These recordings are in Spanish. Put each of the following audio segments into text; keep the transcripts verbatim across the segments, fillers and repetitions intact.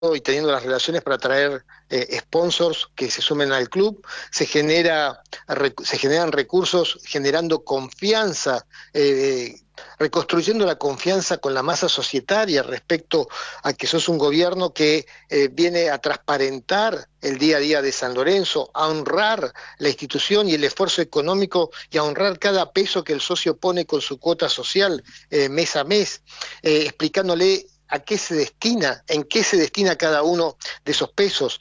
y teniendo las relaciones para traer eh, sponsors que se sumen al club, se genera rec se generan recursos generando confianza, eh, reconstruyendo la confianza con la masa societaria respecto a que sos un gobierno que eh, viene a transparentar el día a día de San Lorenzo, a honrar la institución y el esfuerzo económico y a honrar cada peso que el socio pone con su cuota social eh, mes a mes, eh, explicándole a qué se destina, en qué se destina cada uno de esos pesos.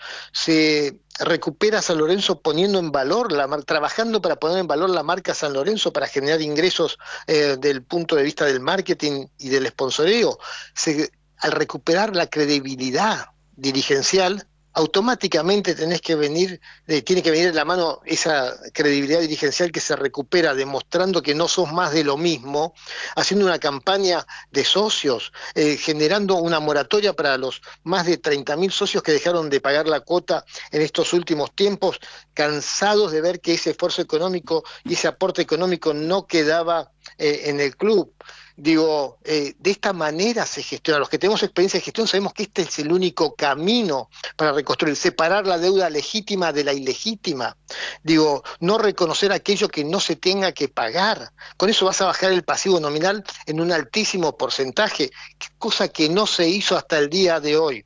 Se recupera San Lorenzo poniendo en valor, la trabajando para poner en valor la marca San Lorenzo para generar ingresos eh, del punto de vista del marketing y del sponsoreo. Se, al recuperar la credibilidad dirigencial, automáticamente tenés que venir, eh, tiene que venir de la mano esa credibilidad dirigencial que se recupera demostrando que no sos más de lo mismo, haciendo una campaña de socios, eh, generando una moratoria para los más de treinta mil socios que dejaron de pagar la cuota en estos últimos tiempos, cansados de ver que ese esfuerzo económico y ese aporte económico no quedaba eh, en el club. Digo, eh, de esta manera se gestiona. Los que tenemos experiencia de gestión sabemos que este es el único camino para reconstruir, separar la deuda legítima de la ilegítima. Digo, no reconocer aquello que no se tenga que pagar. Con eso vas a bajar el pasivo nominal en un altísimo porcentaje, cosa que no se hizo hasta el día de hoy.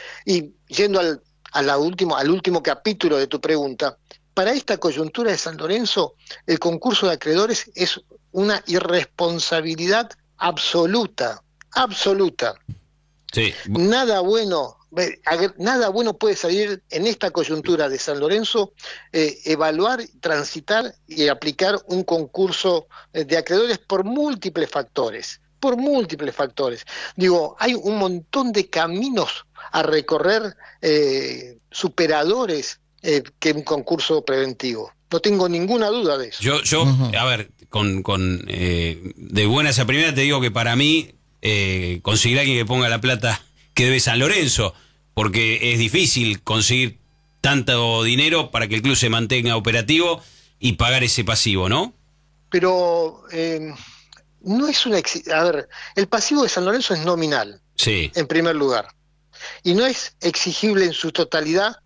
Y yendo al, a la último, al último capítulo de tu pregunta, para esta coyuntura de San Lorenzo, el concurso de acreedores es una irresponsabilidad absoluta, absoluta. Sí. Nada bueno, nada bueno puede salir en esta coyuntura de San Lorenzo, eh, evaluar, transitar y aplicar un concurso de acreedores por múltiples factores, por múltiples factores. Digo, hay un montón de caminos a recorrer eh, superadores eh, que un concurso preventivo. No tengo ninguna duda de eso. Yo, yo uh-huh. a ver, con, con eh, de buenas a primeras te digo que para mí eh, conseguir a alguien que ponga la plata que debe San Lorenzo, porque es difícil conseguir tanto dinero para que el club se mantenga operativo y pagar ese pasivo, ¿no? Pero eh, no es una... A ver, el pasivo de San Lorenzo es nominal, sí, en primer lugar, y no es exigible en su totalidad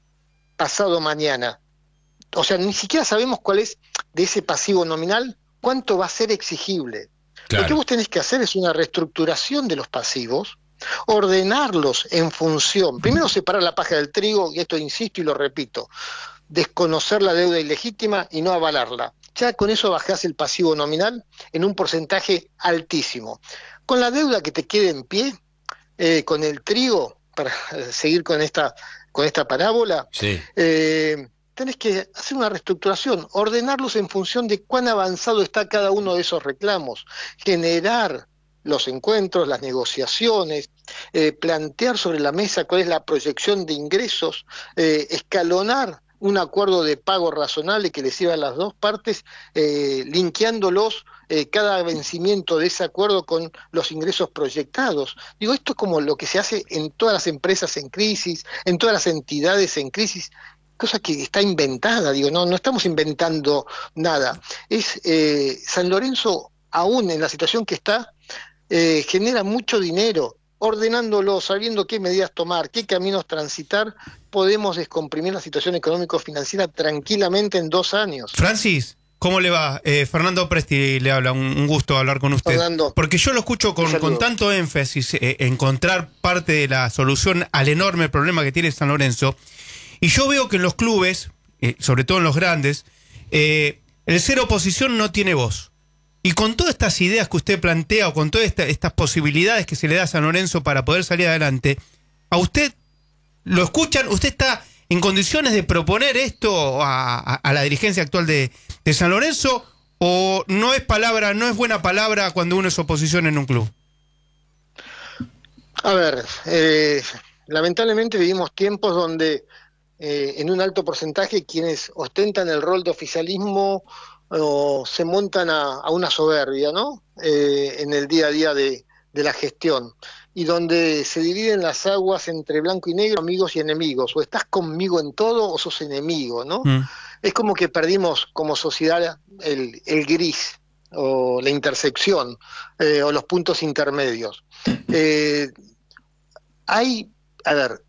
pasado mañana. O sea, ni siquiera sabemos cuál es de ese pasivo nominal, cuánto va a ser exigible. Claro. Lo que vos tenés que hacer es una reestructuración de los pasivos, ordenarlos en función, primero separar la paja del trigo, y esto insisto y lo repito, desconocer la deuda ilegítima y no avalarla. Ya con eso bajás el pasivo nominal en un porcentaje altísimo. Con la deuda que te quede en pie, eh, con el trigo, para seguir con esta, con esta parábola, sí. eh, tenés que hacer una reestructuración, ordenarlos en función de cuán avanzado está cada uno de esos reclamos, generar los encuentros, las negociaciones, eh, plantear sobre la mesa cuál es la proyección de ingresos, eh, escalonar un acuerdo de pago razonable que les sirva a las dos partes, eh, linkeándolos eh, cada vencimiento de ese acuerdo con los ingresos proyectados. Digo, esto es como lo que se hace en todas las empresas en crisis, en todas las entidades en crisis, cosa que está inventada, digo, no, no estamos inventando nada. Es eh, San Lorenzo, aún en la situación que está, eh, genera mucho dinero. Ordenándolo, sabiendo qué medidas tomar, qué caminos transitar, podemos descomprimir la situación económico-financiera tranquilamente en dos años. Francis, ¿cómo le va? Eh, Fernando Presti le habla, un, un gusto hablar con usted. Fernando, porque yo lo escucho con, con tanto énfasis, eh, encontrar parte de la solución al enorme problema que tiene San Lorenzo. Y yo veo que en los clubes, eh, sobre todo en los grandes, eh, el ser oposición no tiene voz. Y con todas estas ideas que usted plantea, o con todas esta, estas posibilidades que se le da a San Lorenzo para poder salir adelante, ¿a usted lo escuchan? ¿Usted está en condiciones de proponer esto a, a, a la dirigencia actual de, de San Lorenzo? ¿O no es palabra, no es buena palabra cuando uno es oposición en un club? A ver, eh, lamentablemente vivimos tiempos donde Eh, en un alto porcentaje quienes ostentan el rol de oficialismo o se montan a, a una soberbia, ¿no? Eh, en el día a día de, de la gestión, y donde se dividen las aguas entre blanco y negro, amigos y enemigos, o estás conmigo en todo o sos enemigo, ¿no? Mm. Es como que perdimos como sociedad el, el gris, o la intersección, eh, o los puntos intermedios. Eh, hay a ver,